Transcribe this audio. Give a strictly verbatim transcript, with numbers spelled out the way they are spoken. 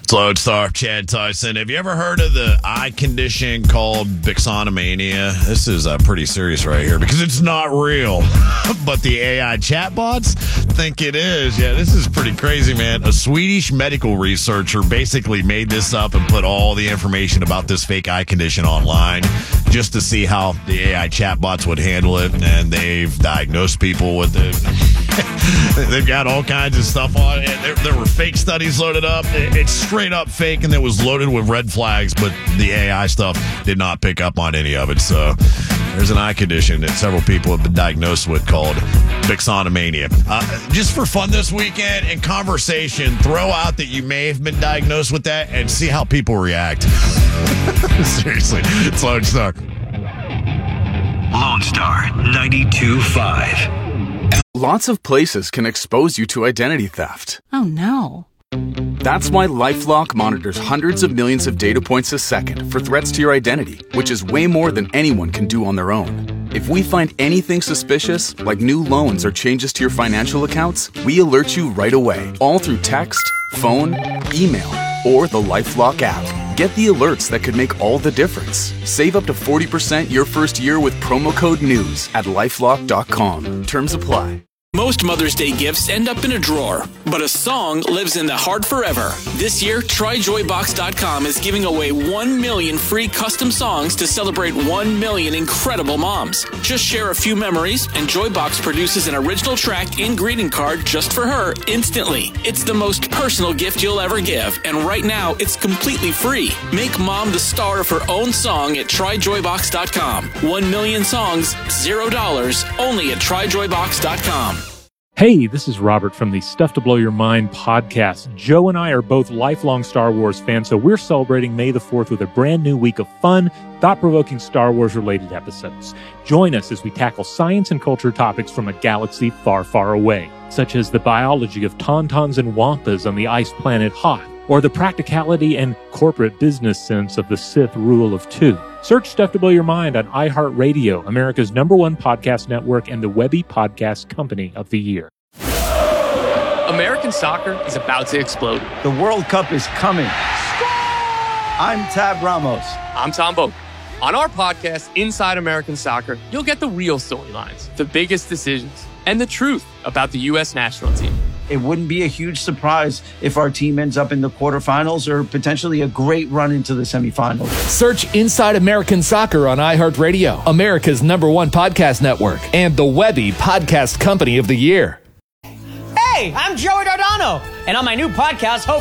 Lone Star, Chad Tyson. Have you ever heard of the eye condition called Bixonomania? This is uh, pretty serious right here because it's not real, but the A I chatbots think it is. Yeah, this is pretty crazy, man. A Swedish medical researcher basically made this up and put all the information about this fake eye condition online just to see how the A I chatbots would handle it, and they've diagnosed people with it. They've got all kinds of stuff on it. There, there were fake studies loaded up. It, it's straight up fake, and it was loaded with red flags, but the A I stuff did not pick up on any of it. So there's an eye condition that several people have been diagnosed with called Bixonomania. Uh, just for fun this weekend and conversation, throw out that you may have been diagnosed with that and see how people react. Seriously, it's Lone Star. Lone Star ninety-two point five. Lots of places can expose you to identity theft. Oh, no. That's why LifeLock monitors hundreds of millions of data points a second for threats to your identity, which is way more than anyone can do on their own. If we find anything suspicious, like new loans or changes to your financial accounts, we alert you right away, all through text, phone, email, or the LifeLock app. Get the alerts that could make all the difference. Save up to forty percent your first year with promo code NEWS at lifelock dot com. Terms apply. Most Mother's Day gifts end up in a drawer, but a song lives in the heart forever. This year, try joy box dot com is giving away one million free custom songs to celebrate one million incredible moms. Just share a few memories, and Joybox produces an original track and greeting card just for her instantly. It's the most personal gift you'll ever give, and right now, it's completely free. Make mom the star of her own song at try joy box dot com. One million songs, zero dollars, only at try joy box dot com. Hey, this is Robert from the Stuff to Blow Your Mind podcast. Joe and I are both lifelong Star Wars fans, so we're celebrating May the fourth with a brand new week of fun, thought-provoking Star Wars-related episodes. Join us as we tackle science and culture topics from a galaxy far, far away, such as the biology of tauntauns and wampas on the ice planet Hoth, or the practicality and corporate business sense of the Sith rule of two. Search Stuff to Blow Your Mind on iHeartRadio, America's number one podcast network and the Webby Podcast Company of the Year. American soccer is about to explode. The World Cup is coming. I'm Tab Ramos. I'm Tom Boak. On our podcast, Inside American Soccer, you'll get the real storylines, the biggest decisions, and the truth about the U S national team. It wouldn't be a huge surprise if our team ends up in the quarterfinals or potentially a great run into the semifinals. Search Inside American Soccer on iHeartRadio, America's number one podcast network, and the Webby Podcast Company of the Year. Hey, I'm Joey Dardano, and on my new podcast, Hope